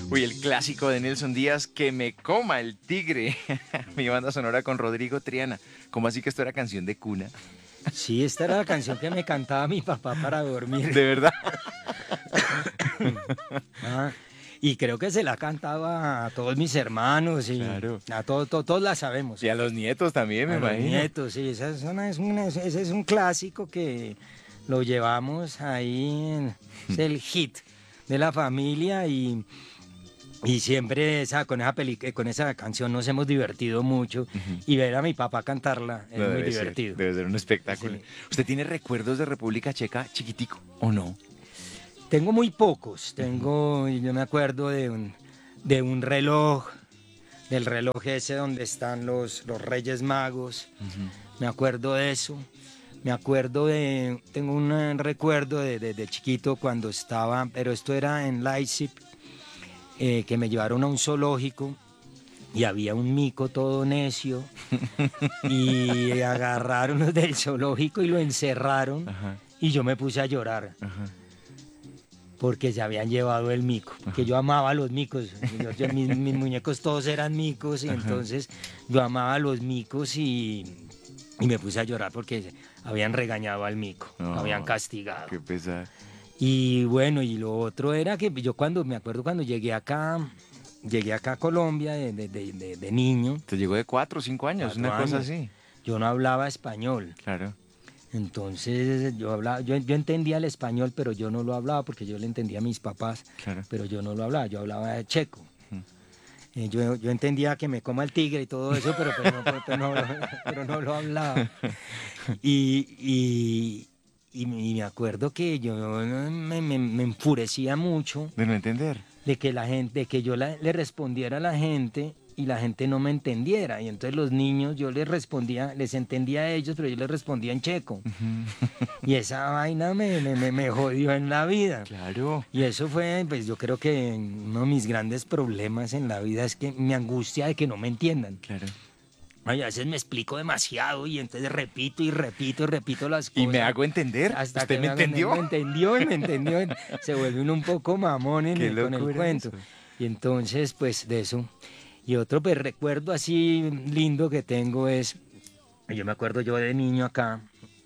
Uy, el clásico de Nelson Díaz, Que me coma el tigre. Mi banda sonora con Rodrigo Triana. ¿Cómo así que esto era canción de cuna? Sí, esta era la canción que me cantaba mi papá para dormir. ¿De verdad? Ah, y creo que se la cantaba a todos mis hermanos y Claro. a todos la sabemos. Y a los nietos también, me A los imagino. nietos, sí, ese es un clásico que lo llevamos ahí, es el hit de la familia y siempre con esa canción nos hemos divertido mucho y ver a mi papá cantarla es No, muy divertido. debe ser un espectáculo. Sí. ¿Usted tiene recuerdos de República Checa chiquitico o no? Tengo muy pocos, yo me acuerdo de un reloj, del reloj ese donde están los Reyes Magos, me acuerdo de eso. Tengo un recuerdo de chiquito cuando estaba, pero esto era en Leipzig, que me llevaron a un zoológico y había un mico todo necio y agarraron los del zoológico y lo encerraron Ajá, y yo me puse a llorar ajá. porque se habían llevado el mico, porque yo amaba a los micos, mis muñecos todos eran micos y entonces yo amaba a los micos y me puse a llorar porque habían regañado al mico, lo habían castigado. Qué pesar. Y bueno, y lo otro era que me acuerdo cuando llegué acá a Colombia de niño, Te llegó de 4 o 5 años, 4 una cosa años, así. yo no hablaba español. Claro. Entonces yo entendía el español, pero yo no lo hablaba porque yo le entendía a mis papás, Claro. pero yo no lo hablaba, yo hablaba checo. Yo entendía que me coma el tigre y todo eso, pero no lo hablaba. Y me acuerdo que yo me enfurecía mucho De no entender. de que de que yo le respondiera a la gente y la gente no me entendiera. Y entonces los niños, yo les respondía, les entendía a ellos, pero yo les respondía en checo. Y esa vaina me jodió en la vida. Claro. Y eso fue, pues yo creo que uno de mis grandes problemas en la vida es que mi angustia de que no me entiendan. Claro. Ay, a veces me explico demasiado y entonces repito y repito y repito las cosas. ¿Y me hago entender? Hasta ¿Usted que me entendió? Me entendió y me entendió. Se vuelve uno un poco mamón Qué con el locura cuento. eso. Y entonces, pues de eso. Y otro pues, recuerdo así lindo que tengo es, yo me acuerdo yo de niño acá,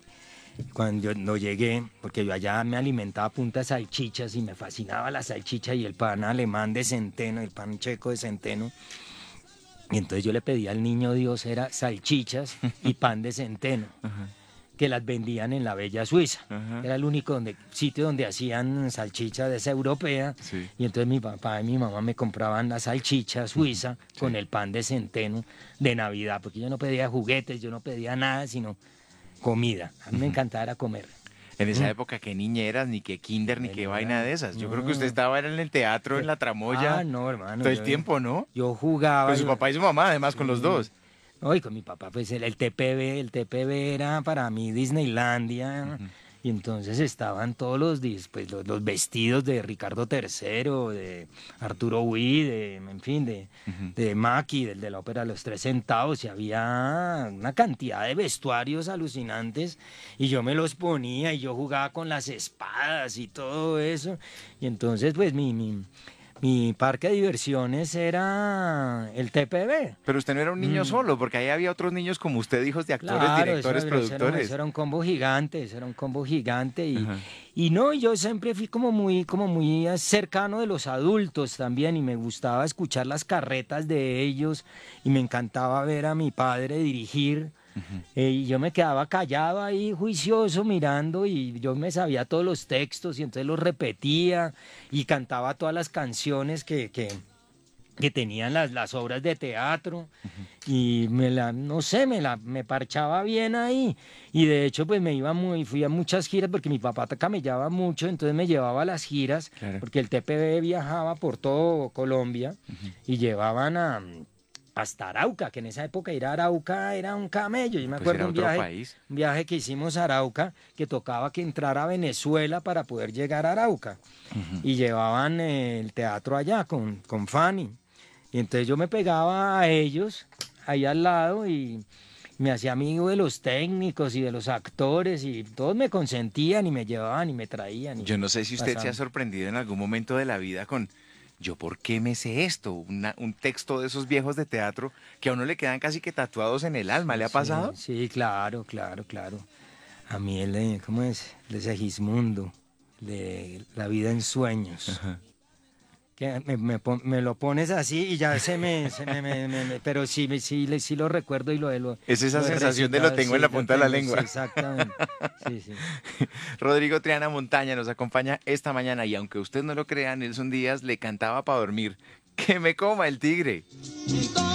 cuando yo no llegué, porque yo allá me alimentaba a punta de salchichas y me fascinaba la salchicha y el pan alemán de centeno, el pan checo de centeno. Y entonces yo le pedí al niño Dios, era salchichas y pan de centeno, que las vendían en la Bella Suiza. Ajá. Era el único sitio donde hacían salchicha de esa europea. Sí. Y entonces mi papá y mi mamá me compraban la salchicha suiza con el pan de centeno de Navidad, porque yo no pedía juguetes, yo no pedía nada, sino comida. A mí me encantaba era comer. En esa época, qué niñeras, ni qué kinder, ni qué vaina de esas. Yo creo que usted estaba era en el teatro, en la tramoya, Ah, no, hermano. todo el tiempo, ¿no? Yo jugaba. Con su papá y su mamá, además, con los dos. No, y con mi papá, pues el TPB era para mí Disneylandia. Y entonces estaban todos pues, los vestidos de Ricardo III, de Arturo Huy, en fin, de Maki, de la ópera Los Tres Centavos, y había una cantidad de vestuarios alucinantes, y yo me los ponía, y yo jugaba con las espadas y todo eso. Y entonces, pues, mi parque de diversiones era el TPB. Pero usted no era un niño solo, porque ahí había otros niños como usted, hijos de actores, Claro, directores, productores. eso era un combo gigante, eso era un combo gigante Ajá. y no, yo siempre fui como muy cercano de los adultos también y me gustaba escuchar las carretas de ellos y me encantaba ver a mi padre dirigir. Y yo me quedaba callado ahí, juicioso, mirando, y yo me sabía todos los textos y entonces los repetía y cantaba todas las canciones que tenían las obras de teatro y no sé, me parchaba bien ahí y de hecho pues fui a muchas giras porque mi papá camellaba mucho, entonces me llevaba a las giras. Claro. Porque el TPB viajaba por todo Colombia y llevaban hasta Arauca, que en esa época ir a Arauca era un camello. Yo me Pues acuerdo era otro país. un viaje que hicimos a Arauca, que tocaba que entrar a Venezuela para poder llegar a Arauca. Y llevaban el teatro allá con Fanny. Y entonces yo me pegaba a ellos, ahí al lado, y me hacía amigo de los técnicos y de los actores, y todos me consentían y me llevaban y me traían. Yo no sé si usted se ha pasaban. sorprendido en algún momento de la vida con ¿yo por qué me sé esto? Un texto de esos viejos de teatro que a uno le quedan casi que tatuados en el alma. ¿Le ha Sí, pasado? sí, claro, claro, claro. A mí ¿cómo es? El de Segismundo, de La vida en sueños. Que me lo pones así y ya pero sí, sí lo recuerdo y Es esa lo he sensación de lo recitado, tengo en la sí, lo punta de la tengo, sí, lengua. exactamente. Sí, sí. Rodrigo Triana Montaña nos acompaña esta mañana y aunque usted no lo crea, Nelson Díaz le cantaba para dormir. ¡Que me coma el tigre!